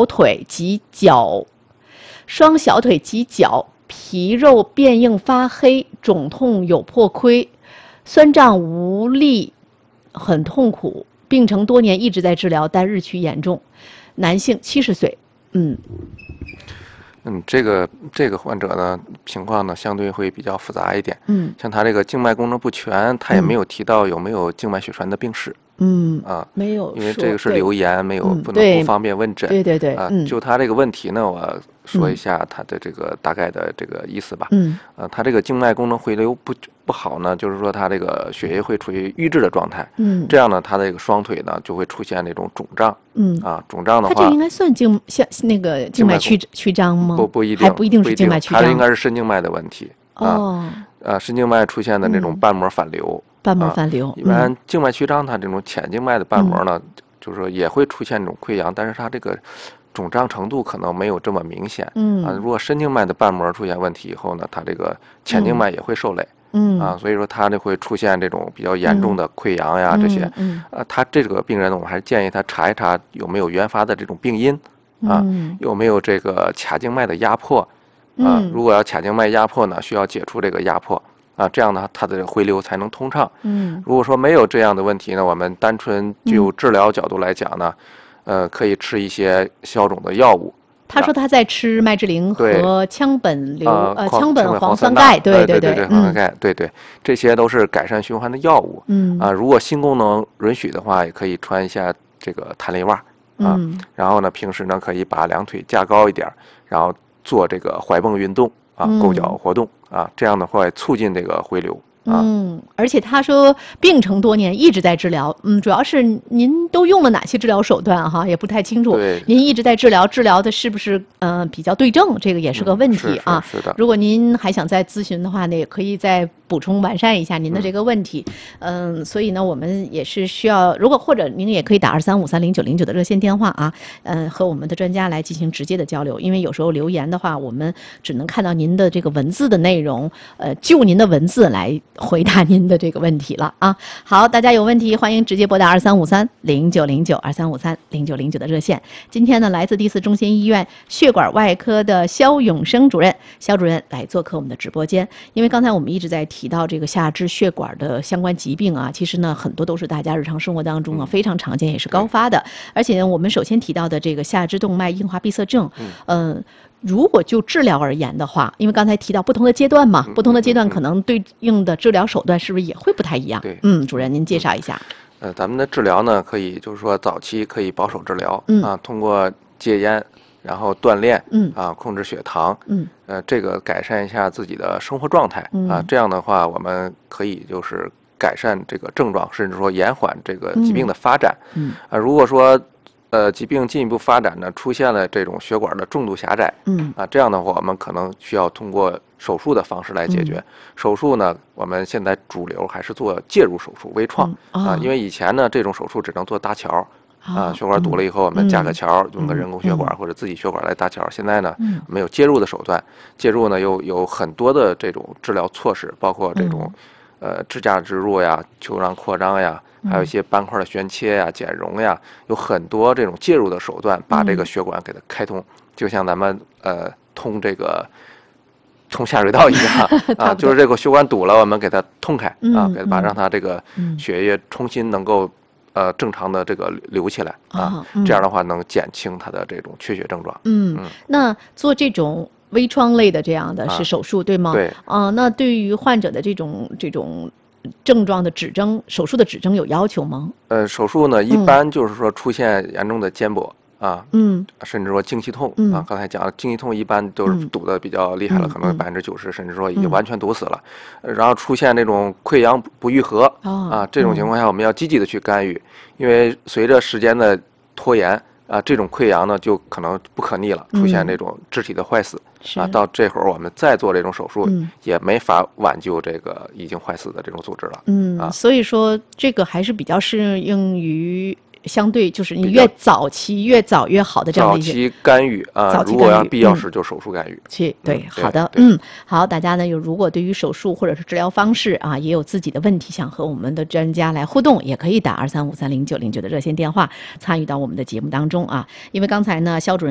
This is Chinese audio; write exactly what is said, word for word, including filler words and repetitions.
小腿及脚，双小腿及脚皮肉变硬发黑，肿痛有破亏，酸胀无力，很痛苦，病程多年，一直在治疗，但日趋严重。男性，七十岁。嗯。 嗯，这个这个患者呢，情况呢相对会比较复杂一点。 嗯， 像他这个静脉功能不全，他也没有提到有没有静脉血栓的病史。 嗯啊， 没有， 因为这个是留言，没有不能不方便问诊。 对对对， 啊， 嗯， 就他这个问题呢，我说一下他的这个大概的这个意思吧。 嗯， 呃，他这个静脉功能回流不不好呢，就是说他这个血液会处于瘀滞的状态。 嗯， 这样呢，他这个双腿呢就会出现那种肿胀。 嗯， 啊，肿胀的话， 他这应该算静像那个静脉曲曲张吗？ 不不一定， 还不一定是静脉曲张， 它应该是肾静脉的问题。 哦， 呃，肾静脉出现的那种瓣膜反流。 瓣膜反流， 啊、一般静脉曲张，它这种浅静脉的瓣膜呢，嗯、就是说也会出现这种溃疡，但是它这个肿胀程度可能没有这么明显。 嗯啊，如果深静脉的瓣膜出现问题以后呢，它这个浅静脉也会受累。 嗯啊，所以说它就会出现这种比较严重的溃疡呀， 嗯、 这些。 嗯， 呃，他这个病人呢，我们还是建议他查一查有没有原发的这种病因，啊， 嗯、 有没有这个髂静脉的压迫。啊， 嗯、 如果要髂静脉压迫呢，需要解除这个压迫。啊，这样呢，它的回流才能通畅。 嗯， 如果说没有这样的问题呢，我们单纯就治疗角度来讲呢， 嗯、 呃，可以吃一些消肿的药物。 他说他在吃麦志灵和羟苯硫呃羟苯黄酸钙，对对对对， 黄酸钙，对对，这些都是改善循环的药物。 嗯啊，如果心功能允许的话，也可以穿一下这个弹力袜啊。 嗯、 然后呢，平时呢可以把两腿架高一点，然后做这个踝蹦运动啊，勾脚活动。啊，这样的话促进这个回流。啊、 嗯，而且他说病程多年，一直在治疗。嗯，主要是您都用了哪些治疗手段哈，也不太清楚。 对， 您一直在治疗，治疗的是不是呃比较对症？这个也是个问题啊。 嗯、是, 是, 是的。 如果您还想再咨询的话呢，也可以再补充完善一下您的这个问题。嗯，嗯所以呢，我们也是需要，如果或者您也可以打二三五三零九零九的热线电话啊，嗯，和我们的专家来进行直接的交流。因为有时候留言的话，我们只能看到您的这个文字的内容，呃，就您的文字来回答您的这个问题了啊。好，大家有问题欢迎直接拨打二三五三零九零九二三五三零九零九的热线。今天呢，来自第四中心医院血管外科的肖永生主任，肖主任来做客我们的直播间。因为刚才我们一直在提到这个下肢血管的相关疾病啊，其实呢很多都是大家日常生活当中啊非常常见，也是高发的。而且呢，我们首先提到的这个下肢动脉硬化闭塞症，嗯。呃如果就治疗而言的话，因为刚才提到不同的阶段嘛，不同的阶段可能对应的治疗手段是不是也会不太一样？ 对， 嗯，主任您介绍一下。 呃，咱们的治疗呢，可以就是说早期可以保守治疗， 嗯啊，通过戒烟，然后锻炼， 嗯啊，控制血糖， 嗯， 呃，这个改善一下自己的生活状态， 嗯、 啊，这样的话我们可以就是改善这个症状，甚至说延缓这个疾病的发展。 嗯， 啊，如果说呃，疾病进一步发展呢，出现了这种血管的重度狭窄， 嗯啊，这样的话，我们可能需要通过手术的方式来解决。 嗯、 手术呢，我们现在主流还是做介入手术、微创、 嗯哦、 啊，因为以前呢，这种手术只能做搭桥， 哦、 啊，血管堵了以后，我们架个桥， 嗯、 用个人工血管、 嗯、 或者自己血管来搭桥。现在呢， 嗯、 没有介入的手段，介入呢又有很多的这种治疗措施，包括这种、嗯、呃支架植入呀、球状扩张呀。还有一些斑块的旋切呀、减容呀，有很多这种介入的手段，把这个血管给它开通，嗯、就像咱们呃通这个通下水道一样啊，就是这个血管堵了，我们给它通开、 嗯、 啊，给它把让它这个嗯、 血液重新能够呃正常的这个流起来啊， 哦嗯、 这样的话能减轻它的这种缺血症状。 嗯，嗯那做这种微创类的这样的是手术、啊、对吗？ 对啊、呃，那对于患者的这种这种。症状的指征，手术的指征有要求吗？ 呃，手术呢，一般就是说出现严重的肩跛、嗯、啊， 嗯， 甚至说经期痛、 嗯、 啊。刚才讲了，经期痛一般都是堵得比较厉害了， 嗯、 可能百分之九十，甚至说已经完全堵死了。嗯、然后出现这种溃疡不愈合、 哦、 啊，这种情况下我们要积极的去干预，嗯、因为随着时间的拖延啊，这种溃疡呢就可能不可逆了，出现这种肢体的坏死。 嗯啊，到这会儿我们再做这种手术， 嗯、 也没法挽救这个已经坏死的这种组织了。 嗯， 啊， 所以说这个还是比较适应于相对就是你越早期越早越好的这样的一些早期干预啊，如果要必要时就手术干预。 去、嗯、对， 嗯、 好的，嗯，好，大家呢有如果对于手术或者是治疗方式啊也有自己的问题想和我们的专家来互动，也可以打二三五三零九零九的热线电话参与到我们的节目当中啊，因为刚才呢肖主任。